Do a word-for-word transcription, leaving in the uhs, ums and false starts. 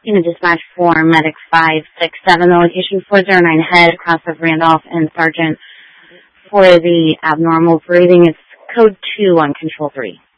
Unit dispatch for Medic five six seven, the location four zero nine Head, across of Randolph, and Sergeant for the abnormal breathing, it's code two on Control three.